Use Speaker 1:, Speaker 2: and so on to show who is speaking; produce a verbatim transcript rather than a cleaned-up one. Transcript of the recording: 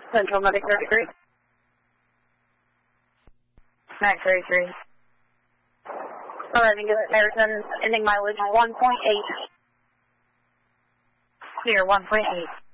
Speaker 1: Central Medic thirty-three.
Speaker 2: Max thirty-three.
Speaker 1: Arriving at Harrison, ending mileage one point eight.
Speaker 2: Clear one point eight.